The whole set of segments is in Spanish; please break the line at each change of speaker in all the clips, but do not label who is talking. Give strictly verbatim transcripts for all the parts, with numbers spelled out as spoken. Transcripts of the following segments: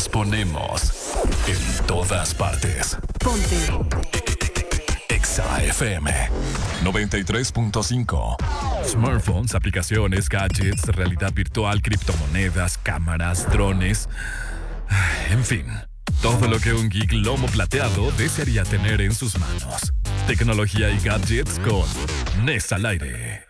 ponemos en todas partes.
Ponte.
Exa F M noventa y tres punto cinco. Smartphones, aplicaciones, gadgets, realidad virtual, criptomonedas, cámaras, drones. En fin, todo lo que un geek lomo plateado desearía tener en sus manos. Tecnología y gadgets con Nes al aire.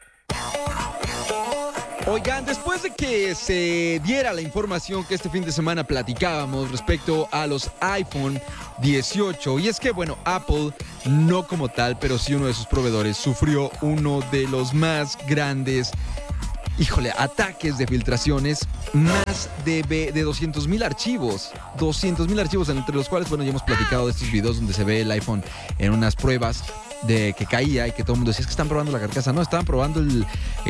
Oigan, después de que se diera la información que este fin de semana platicábamos respecto a los iPhone dieciocho, y es que, bueno, Apple, no como tal, pero sí uno de sus proveedores, sufrió uno de los más grandes, híjole, ataques de filtraciones, más de, de doscientos mil archivos, doscientos mil archivos, entre los cuales, bueno, ya hemos platicado de estos videos donde se ve el iPhone en unas pruebas de que caía y que todo el mundo decía, es que están probando la carcasa. No, estaban probando el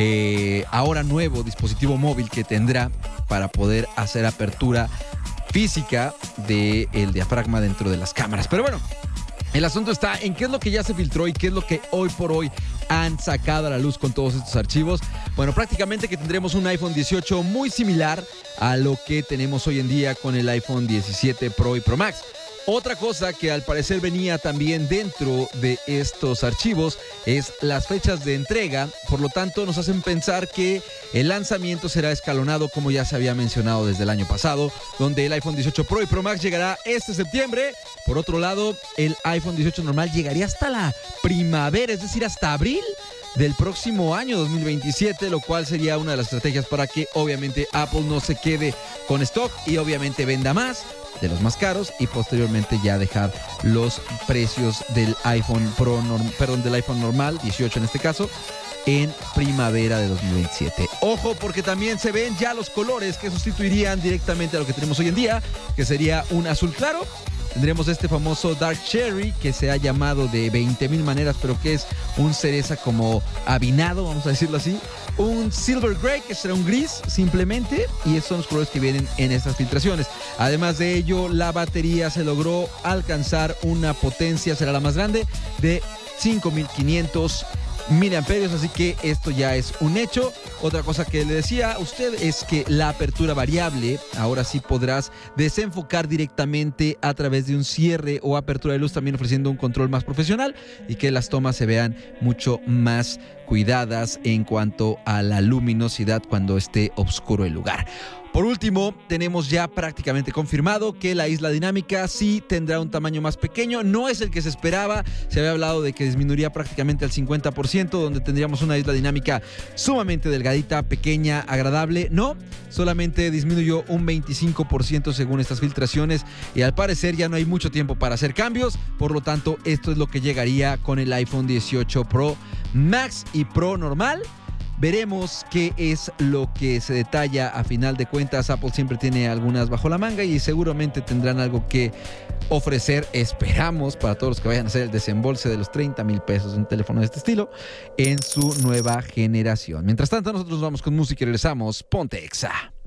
eh, ahora nuevo dispositivo móvil que tendrá para poder hacer apertura física del diafragma dentro de las cámaras. Pero bueno, el asunto está en qué es lo que ya se filtró y qué es lo que hoy por hoy han sacado a la luz con todos estos archivos. Bueno, prácticamente que tendremos un iPhone dieciocho muy similar a lo que tenemos hoy en día con el iPhone diecisiete Pro y Pro Max. Otra cosa que al parecer venía también dentro de estos archivos es las fechas de entrega. Por lo tanto, nos hacen pensar que el lanzamiento será escalonado, como ya se había mencionado desde el año pasado, donde el iPhone dieciocho Pro y Pro Max llegará este septiembre. Por otro lado, el iPhone dieciocho normal llegaría hasta la primavera, es decir, hasta abril del próximo año dos mil veintisiete, lo cual sería una de las estrategias para que obviamente Apple no se quede con stock y obviamente venda más de los más caros y posteriormente ya dejar los precios del iPhone Pro, norm, perdón, del iPhone normal, dieciocho en este caso, en primavera de dos mil veintisiete. Ojo, porque también se ven ya los colores que sustituirían directamente a lo que tenemos hoy en día, que sería un azul claro. Tendremos este famoso Dark Cherry, que se ha llamado de veinte mil maneras, pero que es un cereza como avinado, vamos a decirlo así. Un Silver Grey, que será un gris simplemente, y esos son los colores que vienen en estas filtraciones. Además de ello, la batería se logró alcanzar una potencia, será la más grande, de cinco mil quinientos miliamperios, así que esto ya es un hecho. Otra cosa que le decía a usted es que la apertura variable, ahora sí podrás desenfocar directamente a través de un cierre o apertura de luz, también ofreciendo un control más profesional y que las tomas se vean mucho más cuidadas en cuanto a la luminosidad cuando esté oscuro el lugar. Por último, tenemos ya prácticamente confirmado que la isla dinámica sí tendrá un tamaño más pequeño. No es el que se esperaba. Se había hablado de que disminuiría prácticamente al cincuenta por ciento, donde tendríamos una isla dinámica sumamente delgadita, pequeña, agradable. No, solamente disminuyó un veinticinco por ciento según estas filtraciones y al parecer ya no hay mucho tiempo para hacer cambios. Por lo tanto, esto es lo que llegaría con el iPhone dieciocho Pro Max y Pro normal. Veremos qué es lo que se detalla. A final de cuentas, Apple siempre tiene algunas bajo la manga y seguramente tendrán algo que ofrecer, esperamos, para todos los que vayan a hacer el desembolse de los treinta mil pesos de un teléfono de este estilo en su nueva generación. Mientras tanto, nosotros vamos con música y regresamos. Ponte Exa.